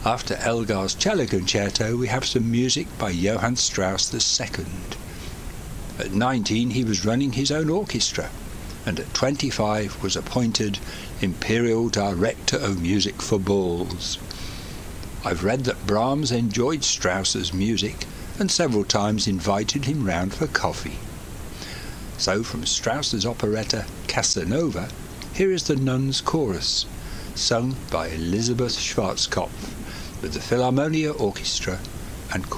After Elgar's cello concerto, we have some music by Johann Strauss II. At 19 he was running his own orchestra, and at 25 was appointed Imperial Director of Music for Balls. I've read that Brahms enjoyed Strauss's music and several times invited him round for coffee. So from Strauss's operetta Casanova, here is the Nuns' Chorus, sung by Elisabeth Schwarzkopf with the Philharmonia Orchestra and